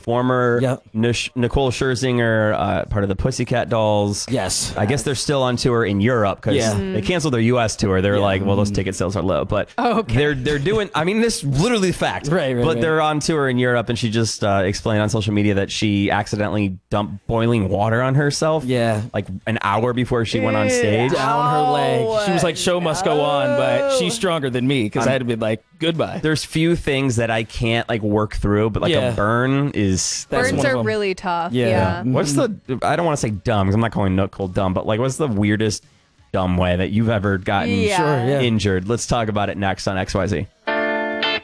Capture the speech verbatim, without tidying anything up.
former Yep. Nish- Nicole Scherzinger, uh, part of the Pussycat Dolls. Yes. I guess they're still on tour in Europe because Yeah. they canceled their U S tour. They're Yeah. like, well, those ticket sales are low, but Oh, okay. they're they're doing. I mean, this is literally the fact. Right, right, But right. they're on tour in Europe, and she just uh, explained on social media that she accidentally dumped boiling water on herself. Yeah. like an hour before she went on stage. Down her leg. She was like, show must go on, but no. she's stronger than me because I had to be like, goodbye. There's few things that I can't like work through, but like Yeah. a burn is. That's Burns one of are them. really tough. Yeah. Yeah. What's the? I don't want to say dumb because I'm not calling Nicole dumb, but like, what's the weirdest dumb way that you've ever gotten Yeah. Sure, yeah. injured? Let's talk about it next on X Y Z.